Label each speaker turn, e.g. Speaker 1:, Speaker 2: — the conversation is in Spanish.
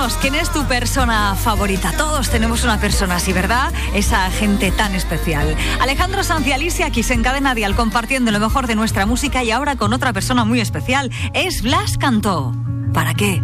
Speaker 1: Cuéntanos, ¿quién es tu persona favorita? Todos tenemos una persona así, ¿verdad? Esa gente tan especial. Alejandro Sanz y Alicia aquí en Cadena Dial compartiendo lo mejor de nuestra música y ahora con otra persona muy especial. Es Blas Cantó. ¿Para qué?